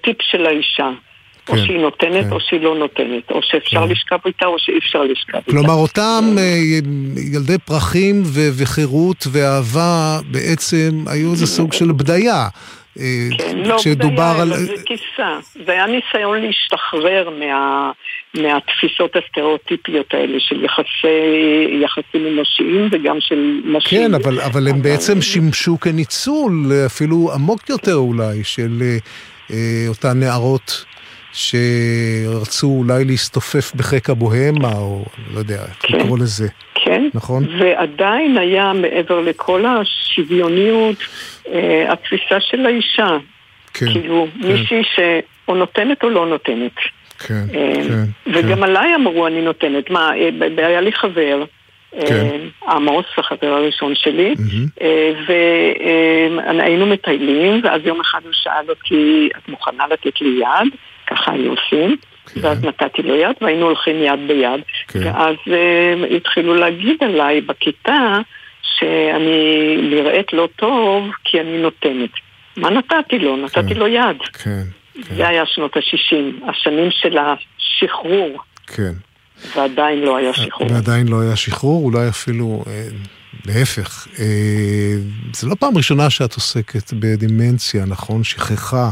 הארכיטיפ של האישה. או שהיא נותנת או שהיא לא נותנת, או שאפשר לשכב איתה או שאי אפשר לשכב איתה. כלומר, אותם ילדי פרחים וחירות ואהבה בעצם היו איזה סוג של בדיה. כן, לא בדיה, אלא זה כיסה. זה היה ניסיון להשתחרר מהתפיסות הסטריאוטיפיות האלה של יחסים אנושיים וגם של נשים. כן, אבל הם בעצם שימשו כניצול, אפילו עמוק יותר אולי, של אותן נערות שרצו אולי להסתופף בחיק הבוהמה, או לא יודע, לקרוא לזה. כן, נכון? ועדיין היה מעבר לכל השוויוניות, התפיסה של האישה. כן. כאילו, מישהי שאו נותנת או לא נותנת. כן, וגם עליי אמרו אני נותנת. מה, היה לי חבר, עמוס, החבר הראשון שלי, והיינו מטיילים, ואז יום אחד הוא שאל אותי, את מוכנה לתת לי יד? ככה היו עושים, ואז נתתי לו יד, והיינו הולכים יד ביד, ואז התחילו להגיד עליי בכיתה, שאני נראית לא טוב, כי אני נותנת. מה נתתי לו? נתתי לו יד. זה היה שנות ה-60, השנים של השחרור. כן. ועדיין לא היה שחרור. ועדיין לא היה שחרור, אולי אפילו להפך. זה לא פעם ראשונה שאת עוסקת בדימנציה, נכון? שכחה.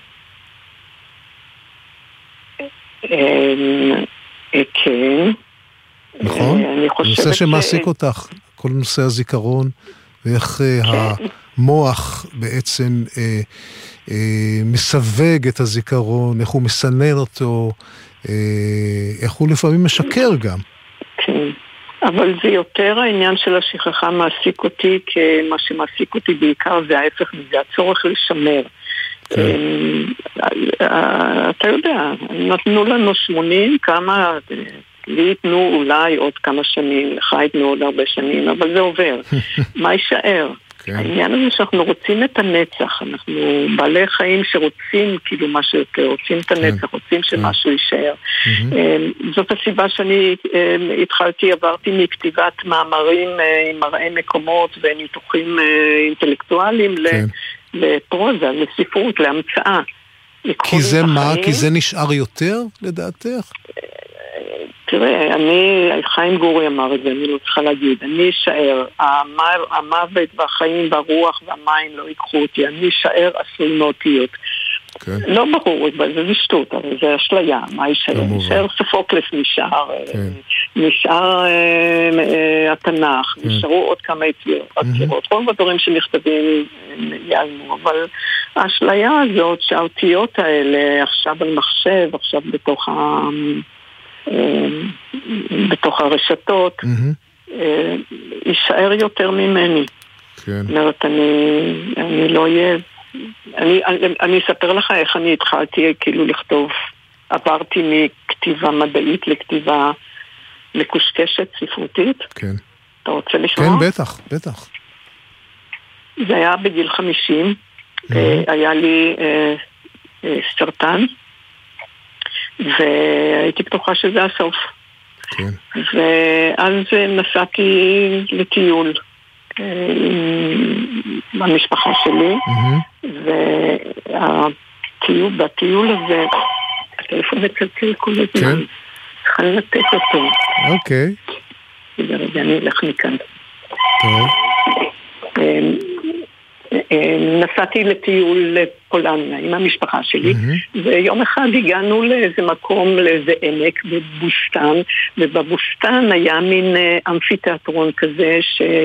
כן. נכון? נושא שמעסיק אותך, כל נושא הזיכרון, ואיך המוח בעצם מסווג את הזיכרון, איך הוא מסנן אותו, איך הוא לפעמים משקר גם. כן, אבל זה יותר העניין של השכחה מעסיק אותי, כמה שמעסיק אותי בעיקר זה ההפך מזה, הצורך לשמר. אתה יודע, נתנו לנו 80, כמה, לי ייתנו אולי עוד כמה שנים, לך ייתנו עוד הרבה שנים, אבל זה עובר. מה יישאר? העניין הזה שאנחנו רוצים את הנצח, אנחנו בעלי חיים שרוצים כאילו משהו יותר, רוצים את הנצח, רוצים שמשהו יישאר. זאת הסיבה שאני התחלתי, עברתי מכתיבת מאמרים עם מראי מקומות וניתוחים אינטלקטואליים לפרוזה, לספרות, להמצאה. כי זה מה? כי זה נשאר יותר לדעתך? תראה, חיים גורי אמר את זה, אני לא צריכה להגיד, אני אשאר, המוות והחיים והרוח והמים לא ייקחו אותי, אני אשאר אסטרונאוטיות. לא ברור, זה שטות, אבל זה אשליה, מה יישאר? נשאר סופוקלס, נשאר התנ"ך, נשארו עוד כמה יצירות, רוב הדברים שנכתבים יעלמו, אבל האשליה הזאת שהאותיות האלה עכשיו על מחשב, עכשיו בתוך הרשתות, יישאר יותר ממני. זאת אומרת, אני לא אהיה... אני אספר לך איך אני התחלתי כאילו לכתוב, עברתי מכתיבה מדעית לכתיבה מקושקשת, ספרותית. כן. אתה רוצה לשמוע? כן, בטח, בטח. זה היה בגיל 50, היה לי סרטן, והייתי בטוחה שזה הסוף. כן. ואז נסעתי לטיול עם המשפחה שלי, ובטיול הזה, הטלפון מצלצל כל הזמן, צריכה לנתק אותו. אוקיי. אני אלך מכאן. טוב. נסעתי לטיול לפולניה עם המשפחה שלי, ויום אחד הגענו לאיזה מקום, לאיזה עמק בבוסטן, ובבוסטן היה מין אמפיתיאטרון כזה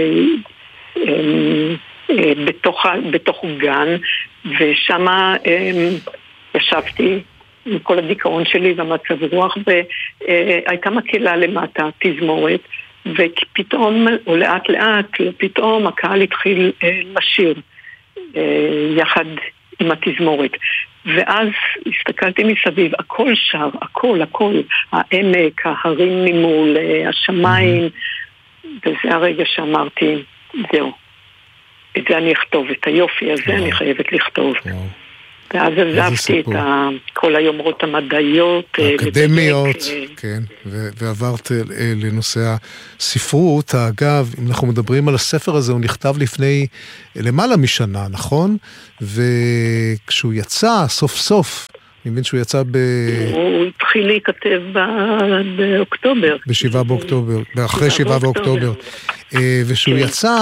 בתוך גן, ושם ישבתי עם כל הדיכאון שלי והמצב רוח, והייתה מקהלה למטה, תזמורת, ופתאום, או לאט לאט, פתאום הקהל התחיל לשיר יחד עם התזמורת. ואז הסתכלתי מסביב, הכל שר, הכל, העמק, ההרים ממול, השמיים, וזה הרגע שאמרתי, זהו, את זה אני אכתוב, את היופי הזה אני חייבת לכתוב. ואז עזבתי את כל היומרות המדעיות, האקדמיות, כן, ועברת לנושא הספרות. אגב, אם אנחנו מדברים על הספר הזה, הוא נכתב לפני למעלה משנה, נכון? וכשהוא יצא, סוף סוף, אני מבין שהוא יצא הוא התחיל להיכתב באוקטובר. ב-7 באוקטובר, אחרי 7 באוקטובר. ושהוא יצא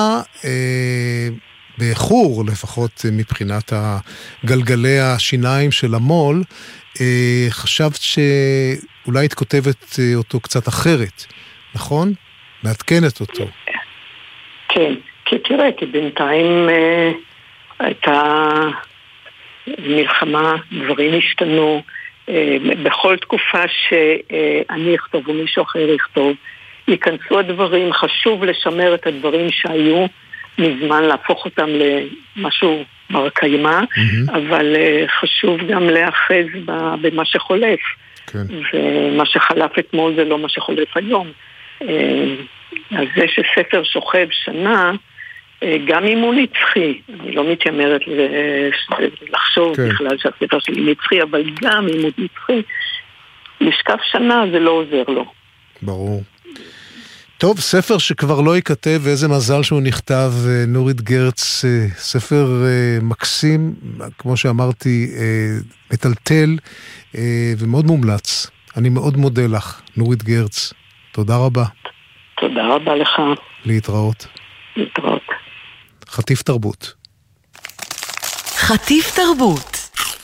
באיחור, לפחות מבחינת גלגלי השיניים של המול, חשבת שאולי את כותבת אותו קצת אחרת, נכון? מעדכנת אותו. כן, כי תראה, כי בינתיים הייתה מלחמה, דברים השתנו, בכל תקופה שאני אכתוב או מישהו אחר יכתוב, ייכנסו הדברים, חשוב לשמר את הדברים שהיו מזמן, להפוך אותם למשהו בר קיימא, אבל חשוב גם להאחז במה שחולף. כן. ומה שחלף אתמול זה לא מה שחולף היום. אז זה שספר שוכב שנה, גם אם הוא נצחי, אני לא מתיימרת לחשוב בכלל שהספר שלי נצחי, אבל גם אם הוא נצחי, לשכב שנה זה לא עוזר לו. ברור. טוב, ספר שכבר לא ייכתב, ואיזה מזל שהוא נכתב, נורית גרץ, ספר מקסים, כמו שאמרתי, מטלטל ומאוד מומלץ. אני מאוד מודה לך, נורית גרץ. תודה רבה. תודה רבה לך. להתראות. להתראות. חטיף תרבות. חטיף תרבות.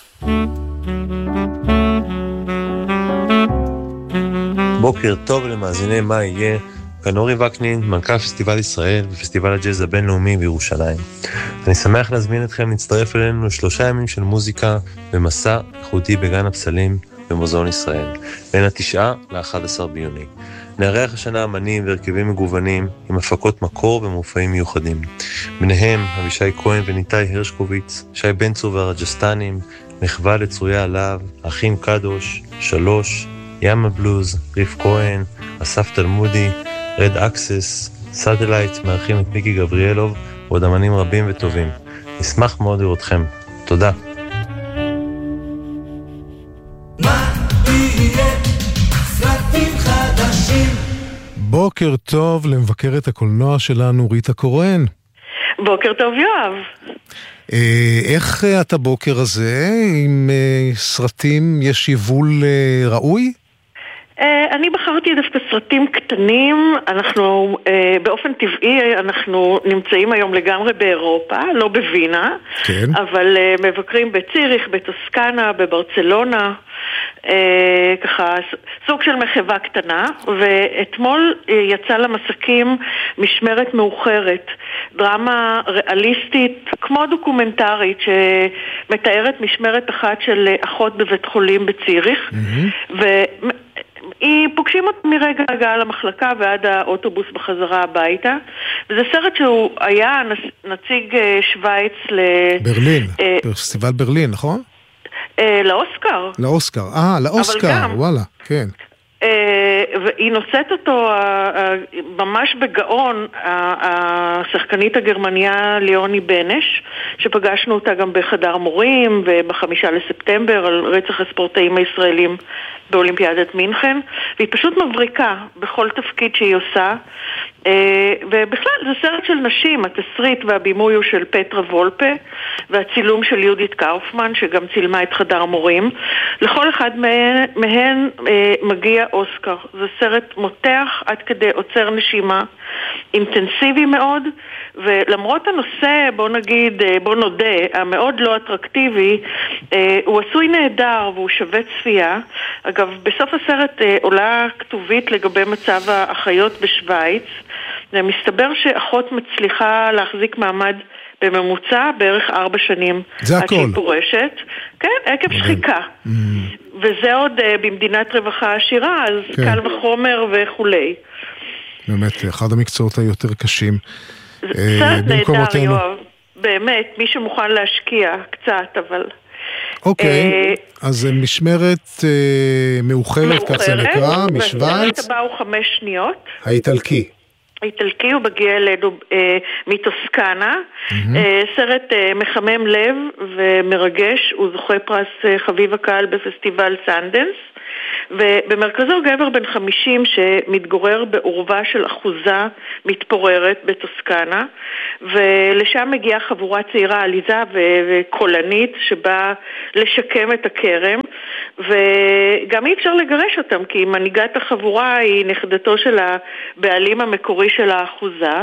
בוקר טוב למאזיני מה יהיה, כאן אורי וקנין, מנכ"ל פסטיבל ישראל ופסטיבל הג'אז הבינלאומי בירושלים. אני שמח להזמין אתכם להצטרף אלינו ל3 ימים של מוזיקה ומסע איכותי בגן הפסלים במוזיאון ישראל, בין 9 ל-11 ביוני. נארח השנה אמנים והרכבים מגוונים עם הפקות מקור ומופעים מיוחדים. ביניהם אבישי כהן וניתאי הרשקוביץ, שי בן צור והרג'סטנים, מחווה לצרויה עליו, אחים קדוש, 3, ים הבלוז, ריף כהן, אסף תלמודי, רד אקסס, סאטלייט, מארחים את מיקי גבריאלוב ועוד אמנים רבים וטובים. נשמח מאוד לראותכם. תודה. בוקר טוב למבקרת הקולנוע שלנו, ריטה קורן. בוקר טוב יואב. איך את הבוקר הזה? עם סרטים יש יבול ראוי? אני בחרתי דווקא סרטים קטנים. אנחנו באופן טבעי אנחנו נמצאים היום לגמרי באירופה, לא בווינה, כן. אבל מבקרים בציריך, בטוסקנה, בברצלונה, ככה סוג של מחווה קטנה. ואתמול יצא למסקים משמרת מאוחרת, דרמה ריאליסטית כמו דוקומנטרית שמתארת משמרת אחת של אחות בבית חולים בציריך, היא פוגשים אותה מרגע הגעה למחלקה ועד האוטובוס בחזרה הביתה. וזה סרט שהוא היה נציג שוויץ ברלין, פסטיבל ברלין, נכון? לאוסקר. לאוסקר, וואלה, כן. והיא נושאת אותו ממש בגאון, השחקנית הגרמניה ליאוני בנש, שפגשנו אותה גם בחדר מורים וב5 לספטמבר על רצח הספורטאים הישראלים באולימפיאדת מינכן, והיא פשוט מבריקה בכל תפקיד שהיא עושה. ובכלל זה סרט של נשים, התסריט והבימוי הוא של פטרה וולפה, והצילום של יהודית קאופמן שגם צילמה את חדר המורים. לכל אחד מהן מגיע אוסקר. זה סרט מותח עד כדי עוצר נשימה, אינטנסיבי מאוד, ולמרות הנושא, בוא נודה, המאוד לא אטרקטיבי, הוא עשוי נהדר והוא שווה צפייה. אגב, בסוף הסרט עולה כתובית לגבי מצב האחיות בשוויץ, ומסתבר שאחות מצליחה להחזיק מעמד בממוצע בערך 4 שנים. זה הכל. עד שהיא פורשת. כן, עקב שחיקה. וזה עוד במדינת רווחה עשירה, אז קל וחומר וכולי. באמת, אחד המקצועות היותר קשים. סרט נהדר, יואב. באמת, מי שמוכן להשקיע קצת, אבל... אוקיי, אז משמרת מאוחרת, כך זה נקרא, משוויץ. והסרט הבא הוא 5 שניות. האיטלקי. האיטלקי, הוא מגיע אלינו מטוסקנה. סרט מחמם לב ומרגש, הוא זוכה פרס חביב הקהל בפסטיבל סנדנס. ובמרכזו גבר בן 50 שמתגורר בעורבה של אחוזה מתפוררת בטוסקנה, ולשם מגיעה חבורה צעירה עליזה וקולנית שבאה לשקם את הכרם, וגם אי אפשר לגרש אותם, כי מנהיגת החבורה היא נכדתו של הבעלים המקורי של האחוזה,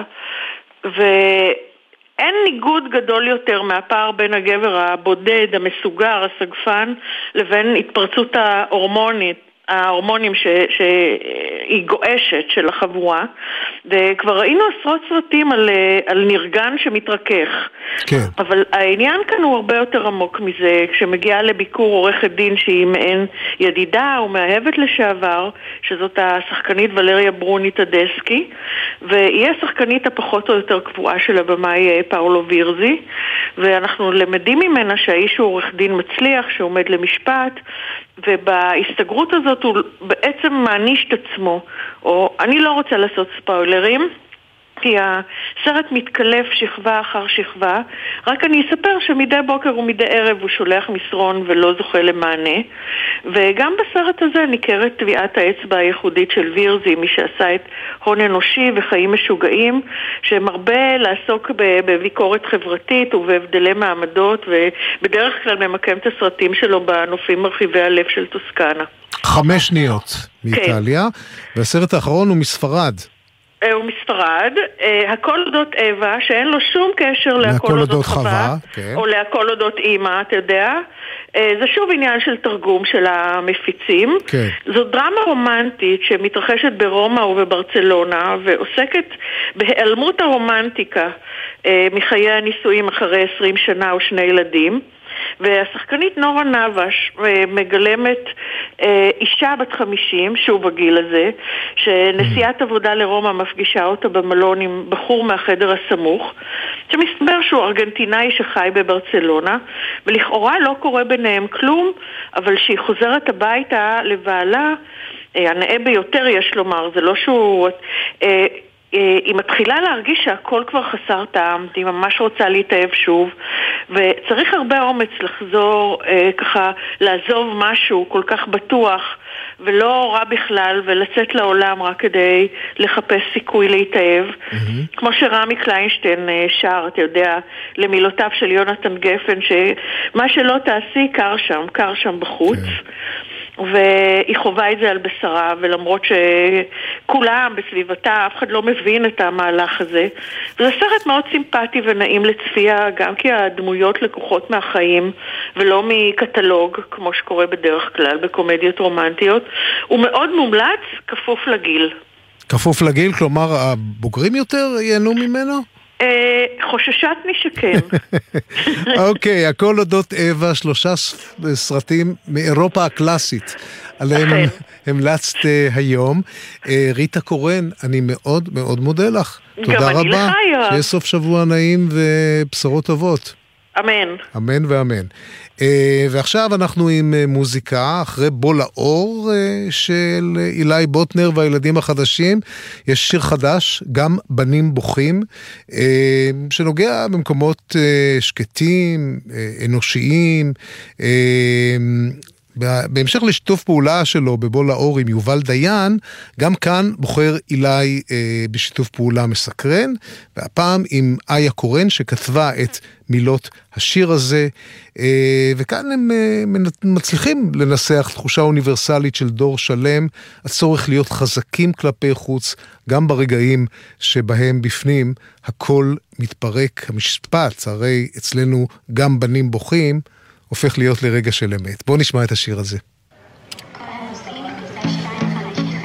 אין ניגוד גדול יותר מהפער בין הגבר הבודד, המסוגר, הסגפן, לבין התפרצות ההורמונים שהיא גואשת של החבורה. וכבר ראינו עשרות סרטים על נרגן שמתרכך. כן. אבל העניין כאן הוא הרבה יותר עמוק מזה. כשמגיעה לביקור עורכת דין שהיא מעין ידידה ומאהבת לשעבר, שזאת השחקנית ולריה ברוני טדסקי, והיא השחקנית הפחות או יותר קבועה של הבמאי פאולו וירזי, ואנחנו למדים ממנה שהאיש הוא עורך דין מצליח שעומד למשפט, ובהסתגרות הזאת הוא בעצם מעניש את עצמו, או אני לא רוצה לעשות ספוילרים, כי הסרט מתקלף שכבה אחר שכבה, רק אני אספר שמדי בוקר ומדי ערב הוא שולח מסרון ולא זוכה למענה, וגם בסרט הזה ניכרת טביעת האצבע הייחודית של וירזי, מי שעשה את הון אנושי וחיים משוגעים, שמרבה לעסוק בביקורת חברתית ובהבדלי מעמדות, ובדרך כלל ממקם את הסרטים שלו בנופים מרחיבי הלב של טוסקנה. 5 שניות מאיטליה, והסרט האחרון הוא מספרד. הוא מספרד, הכל אודות אווה, שאין לו שום קשר להכל אודות חווה, כן. או להכל אודות אימא, אתה יודע. זה שוב עניין של תרגום של המפיצים. כן. זו דרמה רומנטית שמתרחשת ברומא ובברצלונה, ועוסקת בהיעלמות הרומנטיקה מחיי הנישואים אחרי 20 שנה ו2 ילדים. והשחקנית נורה נבש מגלמת אישה בת 50, שוב בגיל הזה, שנסיעת עבודה לרומא מפגישה אותה במלון עם בחור מהחדר הסמוך, שמסתבר שהוא ארגנטינאי שחי בברצלונה, ולכאורה לא קורה ביניהם כלום, אבל שהיא חוזרת הביתה לבעלה, הנאה ביותר יש לומר, זה לא שהוא... היא מתחילה להרגיש שהכל כבר חסר טעם, היא ממש רוצה להתאהב שוב, וצריך הרבה אומץ לחזור, ככה לעזוב משהו כל כך בטוח ולא רע בכלל, ולצאת לעולם רק כדי לחפש סיכוי להתאהב. כמו שרמי קליינשטיין שר, אתה יודע, למילותיו של יונתן גפן, שמה שלא תעשי קר שם בחוץ. והיא חובה את זה על בשרה, ולמרות שכולם בסביבתה, אף אחד לא מבין את המהלך הזה. וזה סרט מאוד סימפטי ונעים לצפייה, גם כי הדמויות לקוחות מהחיים, ולא מקטלוג, כמו שקורה בדרך כלל בקומדיות רומנטיות. הוא מאוד מומלץ, כפוף לגיל. כפוף לגיל, כלומר הבוגרים יותר ייהנו ממנו? חוששתני שכן. אוקיי, הכל אודות אווה, 3 סרטים מאירופה הקלאסית, עליהם המלצת היום. ריטה קורן, אני מאוד מאוד מודה לך. תודה רבה. שיהיה סוף שבוע נעים ובשורות טובות. אמן. אמן ואמן. ועכשיו אנחנו עם מוזיקה, אחרי בוא לאור של אילי בוטנר והילדים החדשים, יש שיר חדש, גם בנים בוכים, שנוגע במקומות שקטים, אנושיים, בהמשך לשיתוף פעולה שלו בבוא לאור עם יובל דיין, גם כאן בוחר אילי בשיתוף פעולה מסקרן, והפעם עם איה קורן שכתבה את מילות השיר הזה, וכאן הם מצליחים לנסח תחושה אוניברסלית של דור שלם, הצורך להיות חזקים כלפי חוץ, גם ברגעים שבהם בפנים הכל מתפרק. המשפט, הרי אצלנו גם בנים בוכים, הופך להיות לרגע של אמת. בואו נשמע את השיר הזה.